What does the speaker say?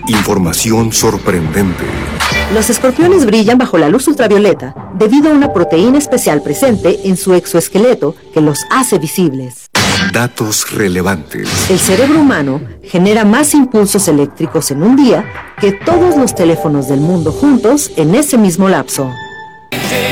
Información sorprendente. Los escorpiones brillan bajo la luz ultravioleta debido a una proteína especial presente en su exoesqueleto que los hace visibles. Datos relevantes. El cerebro humano genera más impulsos eléctricos en un día que todos los teléfonos del mundo juntos en ese mismo lapso.